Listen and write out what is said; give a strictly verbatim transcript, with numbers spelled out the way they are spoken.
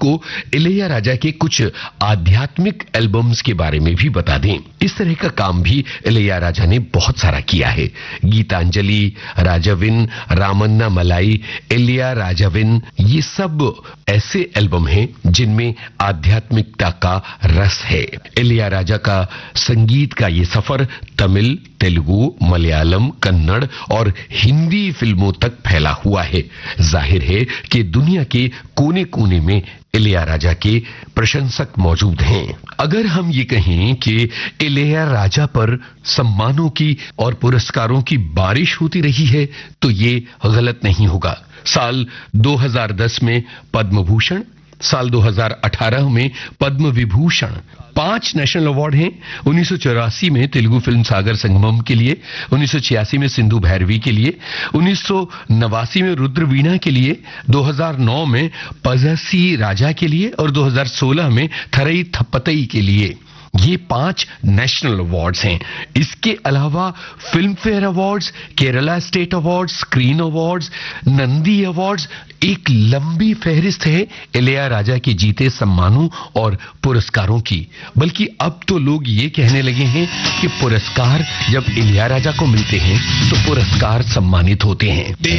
आपको इलैयाराजा के कुछ आध्यात्मिक एल्बम्स के बारे में भी बता दें। इस तरह का काम भी इलैयाराजा ने बहुत सारा किया है। गीतांजलि, राजाविन, रामन्ना मलाई, इलैयाराजाविन, ये सब ऐसे एल्बम हैं जिनमें आध्यात्मिकता का रस है। इलैयाराजा का संगीत का ये सफर तमिल, तेलुगु, मलयालम, कन्नड़ और हिंदी फिल्मों तक फैला हुआ है। जाहिर है कि दुनिया के कोने कोने में इलैयाराजा के प्रशंसक मौजूद हैं। अगर हम ये कहें कि इलैयाराजा पर सम्मानों की और पुरस्कारों की बारिश होती रही है तो ये गलत नहीं होगा। साल दो हज़ार दस में पद्म भूषण, साल दो हज़ार अठारह में पद्म विभूषण, पांच नेशनल अवार्ड हैं। उन्नीस सौ चौरासी में तेलुगु फिल्म सागर संगमम के लिए, उन्नीस सौ छियासी में सिंधु भैरवी के लिए, उन्नीस सौ नवासी में रुद्रवीणा के लिए, दो हज़ार नौ में पज़सी राजा के लिए और दो हज़ार सोलह में थरई थप्पतई के लिए। ये पांच नेशनल अवार्ड्स हैं। इसके अलावा film fair awards, Kerala state awards, screen awards, Nandi awards, एक लंबी फहरिस्त है इलैयाराजा के जीते सम्मानों और पुरस्कारों की। बल्कि अब तो लोग ये कहने लगे हैं कि पुरस्कार जब इलैयाराजा को मिलते हैं तो पुरस्कार सम्मानित होते हैं।